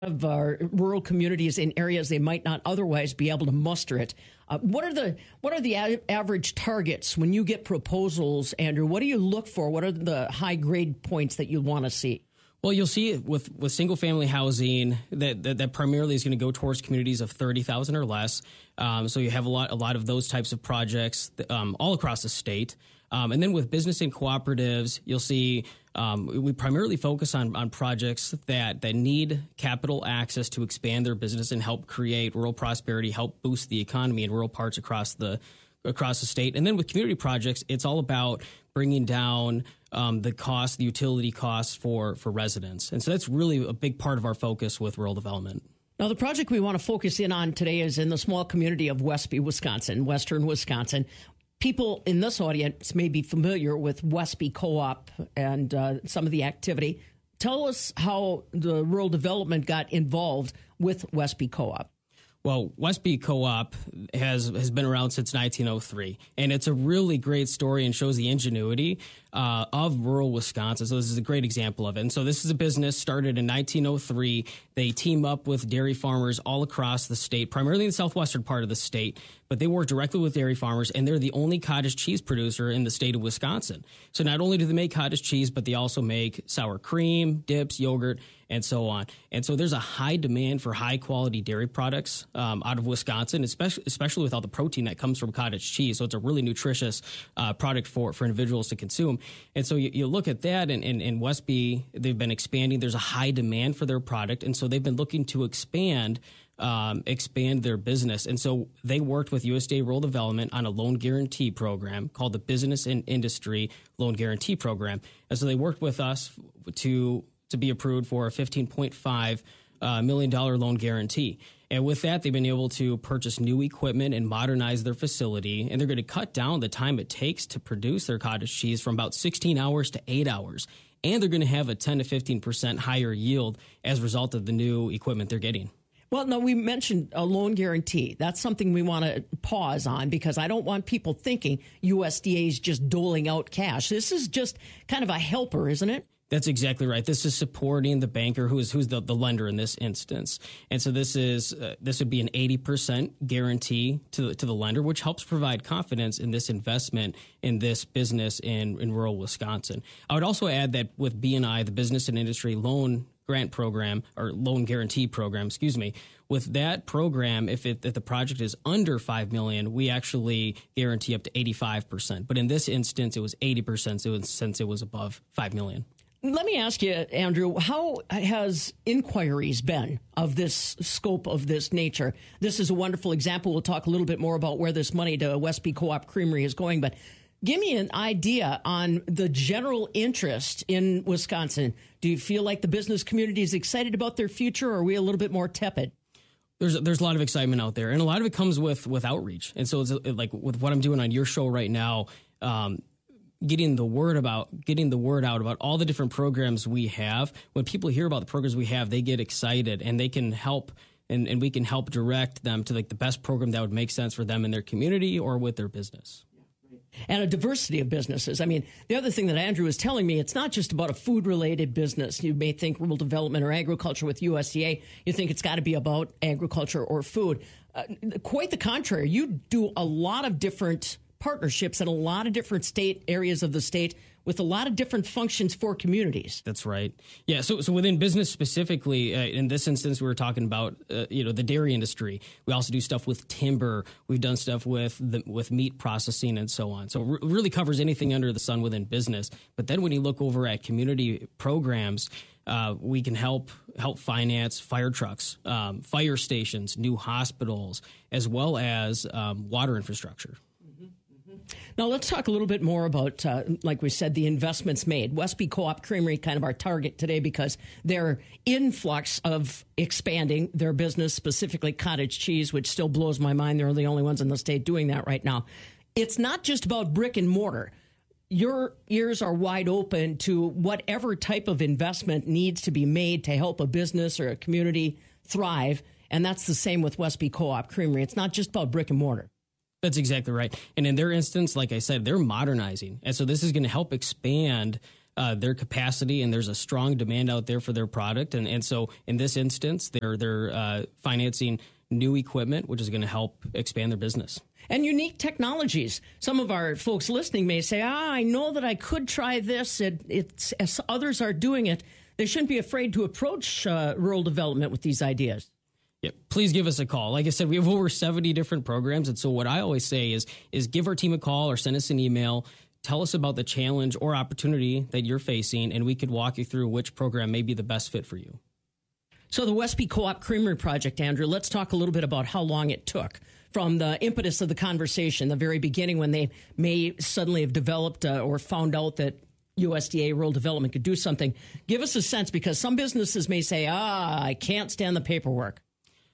Of our rural communities in areas they might not otherwise be able to muster it. What are the average targets when you get proposals, Andrew? What do you look for? What are the high grade points that you want to see? Well, you'll see it with single family housing that primarily is going to go towards communities of 30,000 or less. So you have a lot of those types of projects all across the state. And then with business and cooperatives, you'll see we primarily focus on projects that need capital access to expand their business and help create rural prosperity, help boost the economy in rural parts across the state. And then with community projects, it's all about bringing down the utility costs for residents. And so that's really a big part of our focus with rural development. Now, the project we want to focus in on today is in the small community of Westby, Wisconsin, western Wisconsin. People in this audience may be familiar with Westby Co-op and some of the activity. Tell us how the rural development got involved with Westby Co-op. Well, Westby Co-op has been around since 1903, and it's a really great story and shows the ingenuity of rural Wisconsin. So this is a great example of it. And so this is a business started in 1903. They team up with dairy farmers all across the state, primarily in the southwestern part of the state, but they work directly with dairy farmers, and they're the only cottage cheese producer in the state of Wisconsin. So not only do they make cottage cheese, but they also make sour cream, dips, yogurt, and so on. And so there's a high demand for high quality dairy products out of Wisconsin, especially with all the protein that comes from cottage cheese. So it's a really nutritious product for individuals to consume. And so you look at that, and in Westby, they've been expanding. There's a high demand for their product. And so they've been looking to expand their business. And so they worked with USDA Rural Development on a loan guarantee program called the Business and Industry Loan Guarantee Program. And so they worked with us to be approved for a $15.5 million loan guarantee. And with that, they've been able to purchase new equipment and modernize their facility. And they're going to cut down the time it takes to produce their cottage cheese from about 16 hours to 8 hours. And they're going to have a 10 to 15% higher yield as a result of the new equipment they're getting. Well, no, we mentioned a loan guarantee. That's something we want to pause on because I don't want people thinking USDA is just doling out cash. This is just kind of a helper, isn't it? That's exactly right. This is supporting the banker who's the lender in this instance. And so this would be an 80% guarantee to the lender, which helps provide confidence in this investment in this business in rural Wisconsin. I would also add that with BNI, the Business and Industry Loan Grant Program, or Loan Guarantee Program, with that program, if the project is under $5 million, we actually guarantee up to 85%. But in this instance, it was 80% since it was above $5 million. Let me ask you, Andrew, how has inquiries been of this scope of this nature? This is a wonderful example. We'll talk a little bit more about where this money to Westby Co-op Creamery is going, but give me an idea on the general interest in Wisconsin. Do you feel like the business community is excited about their future, or are we a little bit more tepid? There's a lot of excitement out there, and a lot of it comes with outreach. And so it's like with what I'm doing on your show right now, getting the word out about all the different programs we have. When people hear about the programs we have, they get excited, and they can help, and we can help direct them to like the best program that would make sense for them in their community or with their business. And a diversity of businesses. I mean, the other thing that Andrew was telling me, it's not just about a food-related business. You may think rural development or agriculture with USDA. You think it's got to be about agriculture or food. Quite the contrary. You do a lot of different partnerships in a lot of different state areas of the state with a lot of different functions for communities. That's right. Yeah. So within business specifically, in this instance, we were talking about, the dairy industry. We also do stuff with timber. We've done stuff with meat processing and so on. So it really covers anything under the sun within business. But then when you look over at community programs, we can help finance fire trucks, fire stations, new hospitals, as well as water infrastructure. Now, let's talk a little bit more about, like we said, the investments made. Westby Co-op Creamery, kind of our target today because their influx of expanding their business, specifically cottage cheese, which still blows my mind. They're the only ones in the state doing that right now. It's not just about brick and mortar. Your ears are wide open to whatever type of investment needs to be made to help a business or a community thrive. And that's the same with Westby Co-op Creamery. It's not just about brick and mortar. That's exactly right. And in their instance, like I said, they're modernizing. And so this is going to help expand their capacity, and there's a strong demand out there for their product. And so in this instance, they're financing new equipment, which is going to help expand their business. And unique technologies. Some of our folks listening may say, I know that I could try this. It's as others are doing it. They shouldn't be afraid to approach rural development with these ideas. Yeah, please give us a call. Like I said, we have over 70 different programs. And so what I always say is give our team a call or send us an email. Tell us about the challenge or opportunity that you're facing, and we could walk you through which program may be the best fit for you. So the Westby Co-op Creamery project, Andrew, let's talk a little bit about how long it took from the impetus of the conversation, the very beginning when they may suddenly have developed or found out that USDA rural development could do something. Give us a sense, because some businesses may say, I can't stand the paperwork.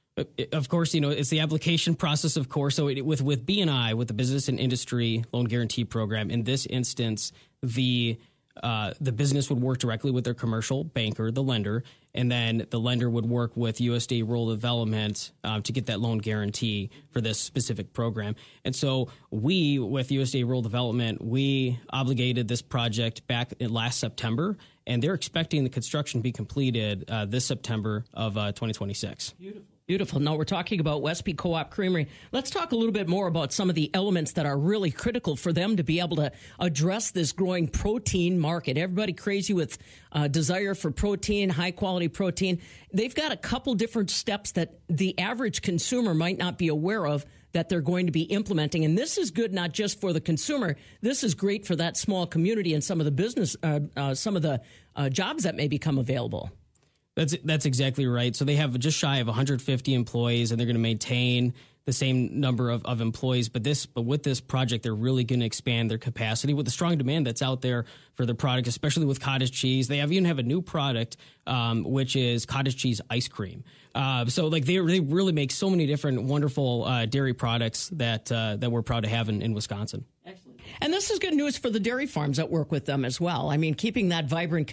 Of course, it's the application process, of course. So with B&I, with the Business and Industry Loan Guarantee Program, in this instance, the business would work directly with their commercial banker, the lender, and then the lender would work with USDA Rural Development to get that loan guarantee for this specific program. And so we, with USDA Rural Development, we obligated this project back in last September, and they're expecting the construction to be completed this September of 2026. Beautiful. Now we're talking about Westby Co-op Creamery. Let's talk a little bit more about some of the elements that are really critical for them to be able to address this growing protein market. Everybody crazy with desire for protein, high quality protein. They've got a couple different steps that the average consumer might not be aware of that they're going to be implementing. And this is good not just for the consumer. This is great for that small community and some of the business, some of the jobs that may become available. That's exactly right. So they have just shy of 150 employees, and they're going to maintain the same number of employees. But with this project, they're really going to expand their capacity with the strong demand that's out there for their product, especially with cottage cheese. They even have a new product, which is cottage cheese ice cream. So they really make so many different wonderful dairy products that we're proud to have in Wisconsin. Excellent. And this is good news for the dairy farms that work with them as well. I mean, keeping that vibrant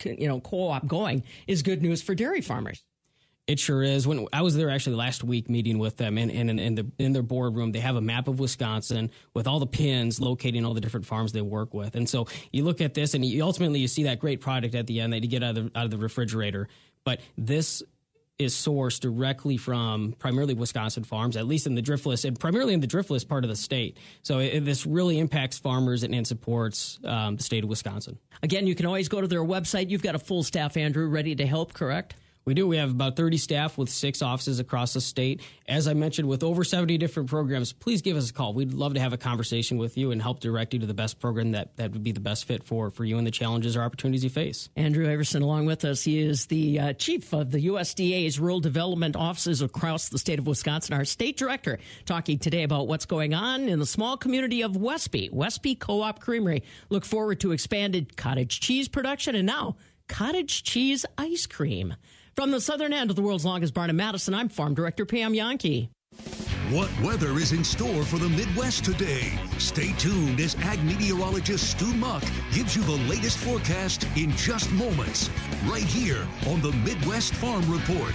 co-op going is good news for dairy farmers. It sure is. When I was there actually last week meeting with them in their boardroom, they have a map of Wisconsin with all the pins locating all the different farms they work with. And so you look at this and you see that great product at the end that you get out of the refrigerator. But this is sourced directly from primarily Wisconsin farms, at least in the Driftless, and primarily in the Driftless part of the state. So this really impacts farmers and supports the state of Wisconsin. Again, you can always go to their website. You've got a full staff, Andrew, ready to help, correct? We do. We have about 30 staff with 6 offices across the state. As I mentioned, with over 70 different programs, please give us a call. We'd love to have a conversation with you and help direct you to the best program that would be the best fit for you and the challenges or opportunities you face. Andrew Iverson along with us. He is the chief of the USDA's rural development offices across the state of Wisconsin, our state director, talking today about what's going on in the small community of Westby Co-op Creamery. Look forward to expanded cottage cheese production and now cottage cheese ice cream. From the southern end of the world's longest barn in Madison, I'm Farm Director Pam Yankee. What weather is in store for the Midwest today? Stay tuned as ag meteorologist Stu Muck gives you the latest forecast in just moments, right here on the Midwest Farm Report.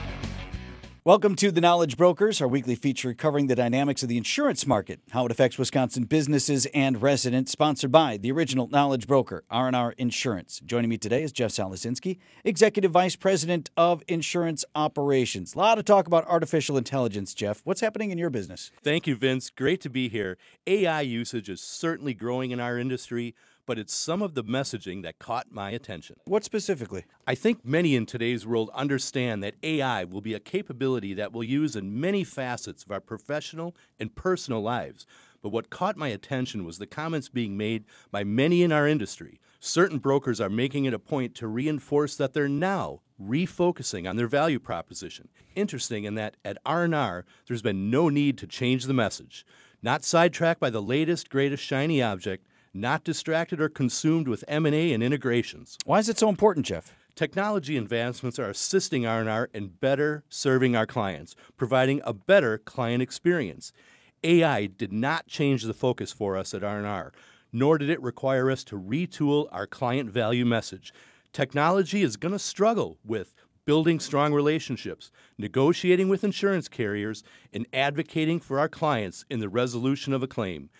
Welcome to The Knowledge Brokers, our weekly feature covering the dynamics of the insurance market, how it affects Wisconsin businesses and residents, sponsored by the original Knowledge Broker, R&R Insurance. Joining me today is Jeff Salasinski, Executive Vice President of Insurance Operations. A lot of talk about artificial intelligence, Jeff. What's happening in your business? Thank you, Vince. Great to be here. AI usage is certainly growing in our industry, but it's some of the messaging that caught my attention. What specifically? I think many in today's world understand that AI will be a capability that we'll use in many facets of our professional and personal lives. But what caught my attention was the comments being made by many in our industry. Certain brokers are making it a point to reinforce that they're now refocusing on their value proposition. Interesting in that at R&R, there's been no need to change the message. Not sidetracked by the latest, greatest shiny object, not distracted or consumed with M&A and integrations. Why is it so important, Jeff? Technology advancements are assisting R&R in better serving our clients, providing a better client experience. AI did not change the focus for us at R&R, nor did it require us to retool our client value message. Technology is going to struggle with building strong relationships, negotiating with insurance carriers, and advocating for our clients in the resolution of a claim.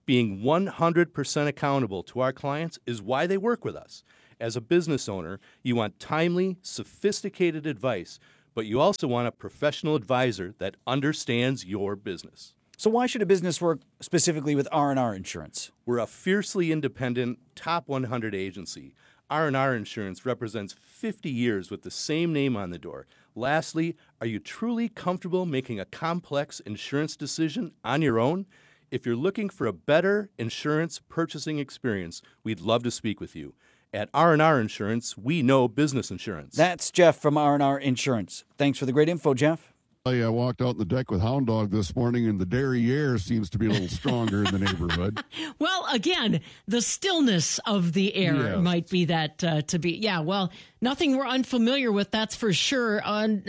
Being 100% accountable to our clients is why they work with us. As a business owner, you want timely, sophisticated advice, but you also want a professional advisor that understands your business. So why should a business work specifically with R&R Insurance? We're a fiercely independent, top 100 agency. R&R Insurance represents 50 years with the same name on the door. Lastly, are you truly comfortable making a complex insurance decision on your own? If you're looking for a better insurance purchasing experience, we'd love to speak with you. At R&R Insurance, we know business insurance. That's Jeff from R&R Insurance. Thanks for the great info, Jeff. I walked out on the deck with Hound Dog this morning, and the dairy air seems to be a little stronger in the neighborhood. Well, again, the stillness of the air might be that to be. Yeah, well, nothing we're unfamiliar with, that's for sure.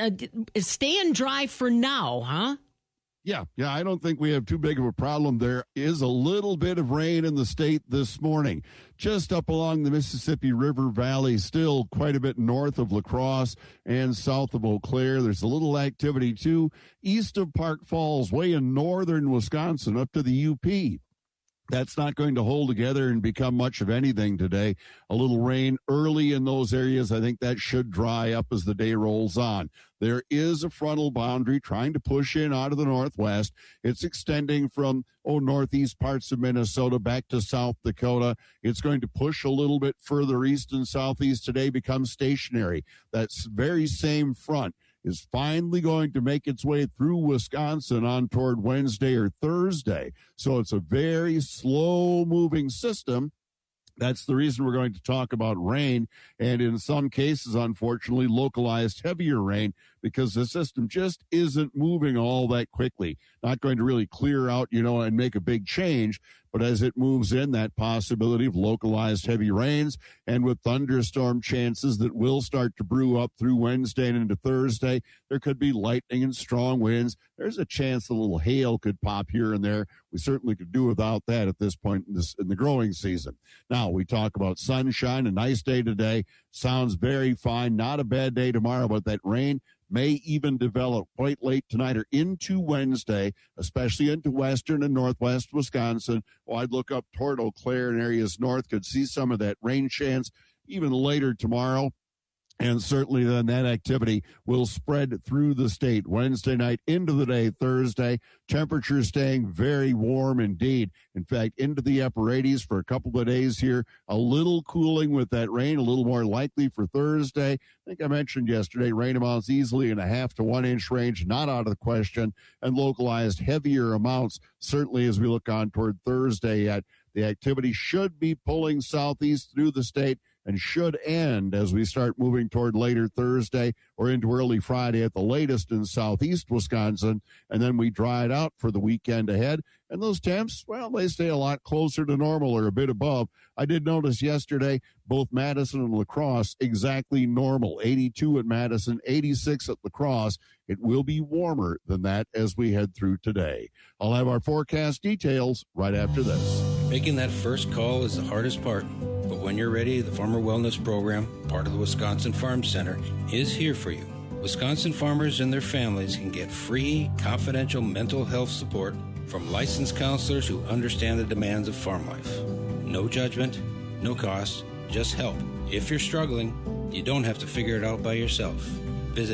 Staying dry for now, huh? Yeah, I don't think we have too big of a problem. There is a little bit of rain in the state this morning, just up along the Mississippi River Valley, still quite a bit north of La Crosse and south of Eau Claire. There's a little activity, too, east of Park Falls, way in northern Wisconsin, up to the UP. That's not going to hold together and become much of anything today. A little rain early in those areas. I think that should dry up as the day rolls on. There is a frontal boundary trying to push in out of the northwest. It's extending from northeast parts of Minnesota back to South Dakota. It's going to push a little bit further east and southeast today, become stationary. That very same front is finally going to make its way through Wisconsin on toward Wednesday or Thursday. So it's a very slow-moving system. That's the reason we're going to talk about rain, and in some cases, unfortunately, localized heavier rain, because the system just isn't moving all that quickly. Not going to really clear out, and make a big change, but as it moves in, that possibility of localized heavy rains, and with thunderstorm chances that will start to brew up through Wednesday and into Thursday, there could be lightning and strong winds. There's a chance a little hail could pop here and there. We certainly could do without that at this point in the growing season. Now, we talk about sunshine, a nice day today. Sounds very fine. Not a bad day tomorrow, but that rain may even develop quite late tonight or into Wednesday, especially into western and northwest Wisconsin. I'd look up toward Eau Claire and areas north, could see some of that rain chance even later tomorrow. And certainly then that activity will spread through the state Wednesday night into the day Thursday. Temperatures staying very warm indeed. In fact, into the upper 80s for a couple of days here. A little cooling with that rain, a little more likely for Thursday. I think I mentioned yesterday, rain amounts easily in a 1/2 to 1 inch range, not out of the question. And localized heavier amounts, certainly as we look on toward Thursday yet. The activity should be pulling southeast through the state and should end as we start moving toward later Thursday or into early Friday at the latest in southeast Wisconsin. And then we dry it out for the weekend ahead. And those temps, they stay a lot closer to normal or a bit above. I did notice yesterday, both Madison and La Crosse exactly normal. 82 at Madison, 86 at La Crosse. It will be warmer than that as we head through today. I'll have our forecast details right after this. Making that first call is the hardest part. But when you're ready, the Farmer Wellness Program, part of the Wisconsin Farm Center, is here for you. Wisconsin farmers and their families can get free, confidential mental health support from licensed counselors who understand the demands of farm life. No judgment, no cost, just help. If you're struggling, you don't have to figure it out by yourself. Visit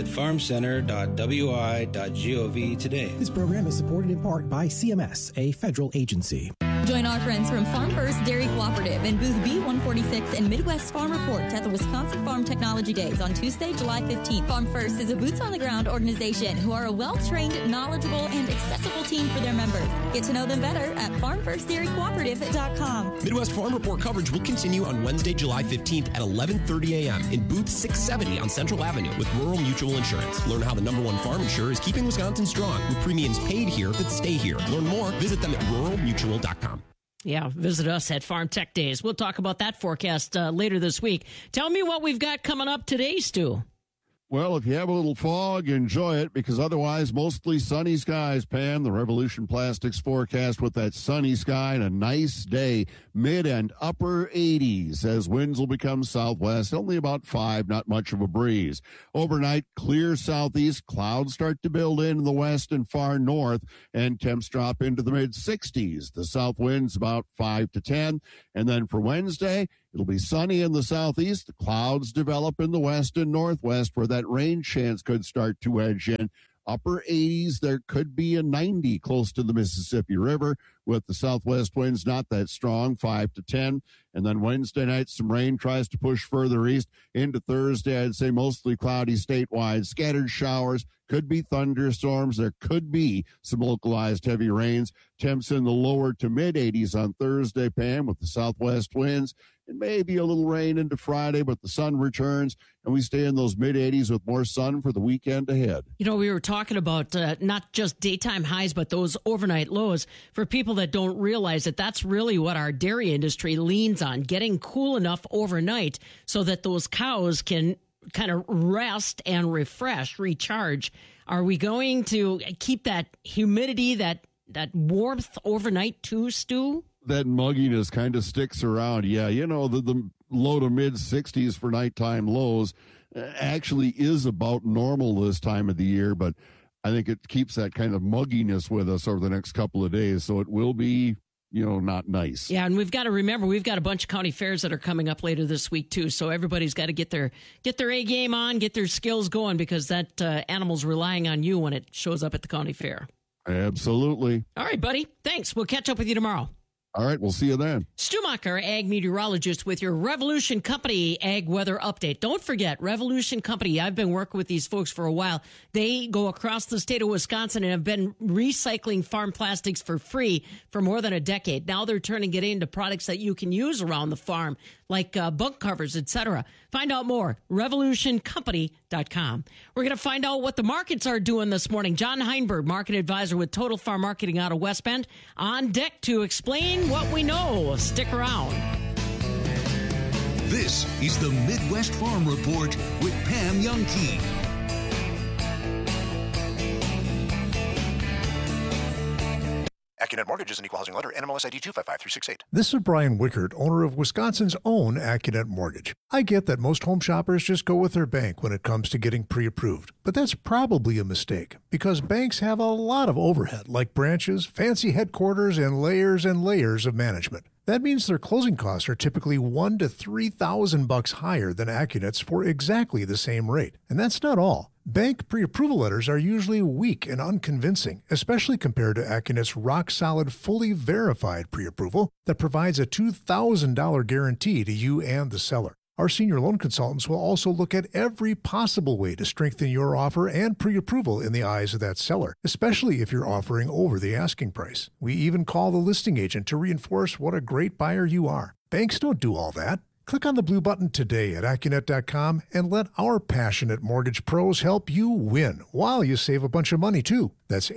farmcenter.wi.gov today. This program is supported in part by CMS, a federal agency. Join our friends from Farm First Dairy Cooperative in booth B146 and Midwest Farm Report at the Wisconsin Farm Technology Days on Tuesday, July 15th. Farm First is a boots-on-the-ground organization who are a well-trained, knowledgeable, and accessible team for their members. Get to know them better at farmfirstdairycooperative.com. Midwest Farm Report coverage will continue on Wednesday, July 15th at 11:30 a.m. in booth 670 on Central Avenue with Rural Mutual Insurance. Learn how the #1 farm insurer is keeping Wisconsin strong with premiums paid here that stay here. Learn more, visit them at ruralmutual.com. Yeah, visit us at Farm Tech Days. We'll talk about that forecast later this week. Tell me what we've got coming up today, Stu. Well, if you have a little fog, enjoy it, because otherwise mostly sunny skies, Pam. The Revolution Plastics forecast with that sunny sky and a nice day, mid and upper 80s, as winds will become southwest, only about 5, not much of a breeze. Overnight, clear southeast, clouds start to build in the west and far north, and temps drop into the mid 60s. The south winds about 5 to 10, and then for Wednesday, it'll be sunny in the southeast. The clouds develop in the west and northwest, where that rain chance could start to edge in. Upper 80s, there could be a 90 close to the Mississippi River, with the southwest winds not that strong, 5 to 10. And then Wednesday night, some rain tries to push further east into Thursday. I'd say mostly cloudy statewide, scattered showers, could be thunderstorms. There could be some localized heavy rains. Temps in the lower to mid 80s on Thursday, Pam, with the southwest winds. And maybe a little rain into Friday, but the sun returns, and we stay in those mid 80s with more sun for the weekend ahead. You know, we were talking about not just daytime highs, but those overnight lows. For people that don't realize that, that's really what our dairy industry leans on, getting cool enough overnight so that those cows can kind of rest and refresh, recharge. Are we going to keep that humidity, that warmth overnight too, Stu? That mugginess kind of sticks around. Yeah, you know, the low to mid 60s for nighttime lows actually is about normal this time of the year, but I think it keeps that kind of mugginess with us over the next couple of days, so it will be, you know, not nice. Yeah, and we've got to remember, we've got a bunch of county fairs that are coming up later this week too, so everybody's got to get their A game on, get their skills going, because that animal's relying on you when it shows up at the county fair. Absolutely. All right, buddy. Thanks. We'll catch up with you tomorrow. All right, we'll see you then. Stu Macher, ag meteorologist, with your Revolution Company ag weather update. Don't forget, Revolution Company, I've been working with these folks for a while. They go across the state of Wisconsin and have been recycling farm plastics for free for more than a decade. Now they're turning it into products that you can use around the farm, like bunk covers, etc. Find out more, revolutioncompany.com. We're going to find out what the markets are doing this morning. John Heinberg, market advisor with Total Farm Marketing out of West Bend, on deck to explain what we know. Stick around. This is the Midwest Farm Report with Pam Youngkey. AccuNet Mortgage is an equal housing lender. NMLS ID 255368. This is Brian Wickert, owner of Wisconsin's own AccuNet Mortgage. I get that most home shoppers just go with their bank when it comes to getting pre-approved, but that's probably a mistake, because banks have a lot of overhead, like branches, fancy headquarters, and layers of management. That means their closing costs are typically $1,000 to $3,000 higher than AccuNet's for exactly the same rate. And that's not all. Bank pre-approval letters are usually weak and unconvincing, especially compared to AccuNet's rock-solid, fully verified pre-approval that provides a $2,000 guarantee to you and the seller. Our senior loan consultants will also look at every possible way to strengthen your offer and pre-approval in the eyes of that seller, especially if you're offering over the asking price. We even call the listing agent to reinforce what a great buyer you are. Banks don't do all that. Click on the blue button today at AccuNet.com and let our passionate mortgage pros help you win while you save a bunch of money, too. That's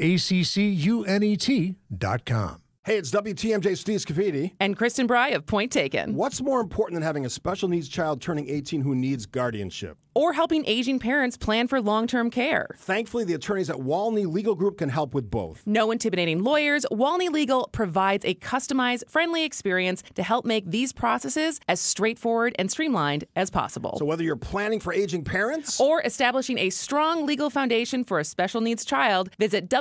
ACCUNET.com. Hey, it's WTMJ Steve Scafidi. And Kristen Bry of Point Taken. What's more important than having a special needs child turning 18 who needs guardianship? Or helping aging parents plan for long-term care. Thankfully, the attorneys at Walney Legal Group can help with both. No intimidating lawyers, Walney Legal provides a customized, friendly experience to help make these processes as straightforward and streamlined as possible. So whether you're planning for aging parents or establishing a strong legal foundation for a special needs child, visit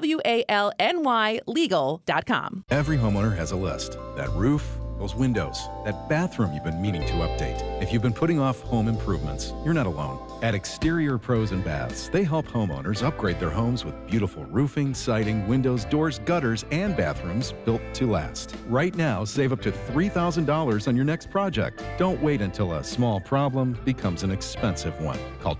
WALNYlegal.com. Every homeowner has a list. That roof, those windows, that bathroom you've been meaning to update. If you've been putting off home improvements, you're not alone. At Exterior Pros and Baths, they help homeowners upgrade their homes with beautiful roofing, siding, windows, doors, gutters, and bathrooms built to last. Right now, save up to $3,000 on your next project. Don't wait until a small problem becomes an expensive one. Call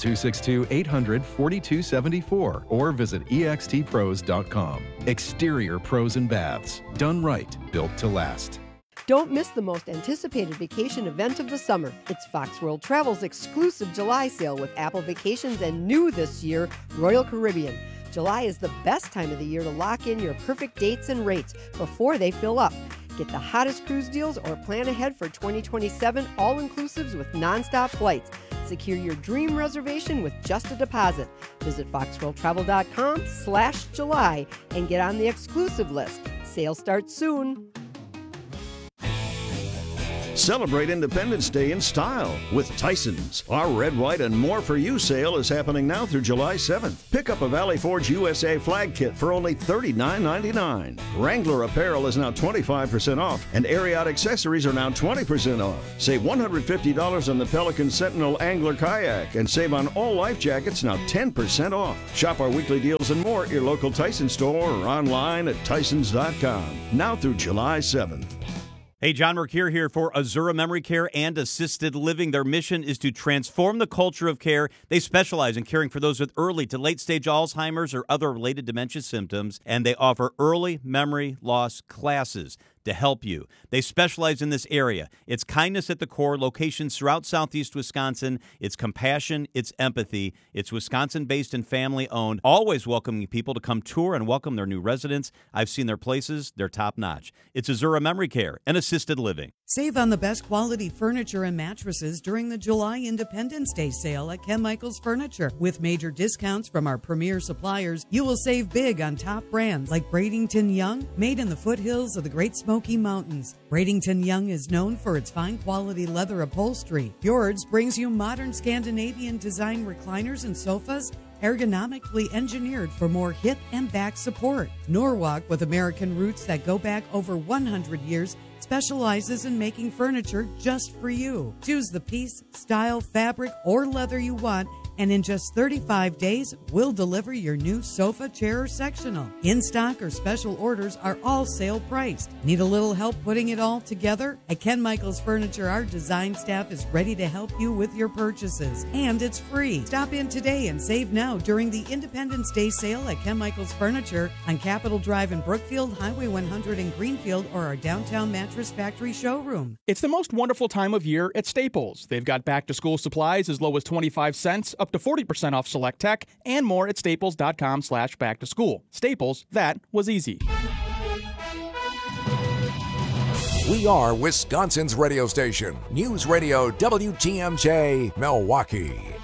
262-800-4274 or visit extpros.com. Exterior Pros and Baths. Done right, built to last. Don't miss the most anticipated vacation event of the summer. It's Fox World Travel's exclusive July sale with Apple Vacations and new this year, Royal Caribbean. July is the best time of the year to lock in your perfect dates and rates before they fill up. Get the hottest cruise deals or plan ahead for 2027 all-inclusives with nonstop flights. Secure your dream reservation with just a deposit. Visit foxworldtravel.com/July and get on the exclusive list. Sale starts soon. Celebrate Independence Day in style with Tyson's. Our Red, White, and More for You sale is happening now through July 7th. Pick up a Valley Forge USA flag kit for only $39.99. Wrangler apparel is now 25% off, and Ariat accessories are now 20% off. Save $150 on the Pelican Sentinel Angler Kayak, and save on all life jackets, now 10% off. Shop our weekly deals and more at your local Tyson store or online at Tysons.com. Now through July 7th. Hey, John Mercure here for Azura Memory Care and Assisted Living. Their mission is to transform the culture of care. They specialize in caring for those with early to late-stage Alzheimer's or other related dementia symptoms, and they offer early memory loss classes to help you. They specialize in this area. It's kindness at the core, locations throughout southeast Wisconsin. It's compassion, it's empathy. It's Wisconsin-based and family-owned, always welcoming people to come tour and welcome their new residents. I've seen their places. They're top-notch. It's Azura Memory Care and Assisted Living. Save on the best quality furniture and mattresses during the July Independence Day sale at Ken Michaels Furniture. With major discounts from our premier suppliers, you will save big on top brands like Bradington Young, made in the foothills of the Great Smoky Mountains. Bradington Young is known for its fine quality leather upholstery. Fjords brings you modern Scandinavian design recliners and sofas, ergonomically engineered for more hip and back support. Norwalk, with American roots that go back over 100 years, specializes in making furniture just for you. Choose the piece, style, fabric, or leather you want, and in just 35 days, we'll deliver your new sofa, chair, or sectional. In-stock or special orders are all sale priced. Need a little help putting it all together? At Ken Michaels Furniture, our design staff is ready to help you with your purchases, and it's free. Stop in today and save now during the Independence Day sale at Ken Michaels Furniture on Capitol Drive in Brookfield, Highway 100 in Greenfield, or our downtown Mattress Factory showroom. It's the most wonderful time of year at Staples. They've got back-to-school supplies as low as 25 cents, up to 40% off select tech, and more at staples.com/back-to-school. Staples, that was easy. We are Wisconsin's radio station, News Radio WTMJ, Milwaukee.